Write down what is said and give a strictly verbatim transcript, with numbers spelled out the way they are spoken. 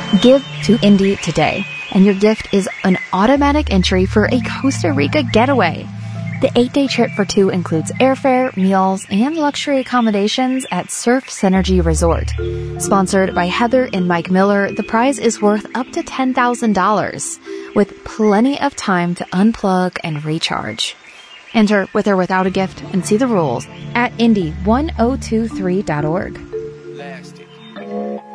Give to Indy today, and your gift is an automatic entry for a Costa Rica getaway. The eight-day trip for two includes airfare, meals, and luxury accommodations at Surf Synergy Resort. Sponsored by Heather and Mike Miller, the prize is worth up to ten thousand dollars, with plenty of time to unplug and recharge. Enter with or without a gift and see the rules at indy ten twenty-three dot org. Last